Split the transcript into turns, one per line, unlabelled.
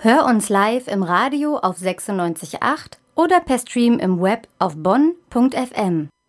Hör uns live im Radio auf 96.8 oder per Stream im Web auf bonn.fm.